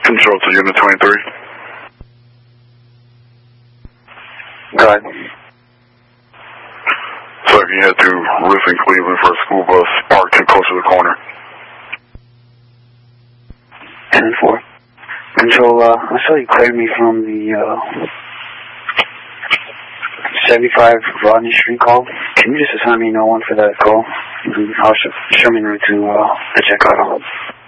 Control to Unit 23. Go ahead. So if you head to Riff in Cleveland for a school bus, parked too close to the corner. 10-4. Control, I saw you cleared me from the 75 Rodney Street call. Can you just assign me no one for that call? I'll show me the route to the check auto.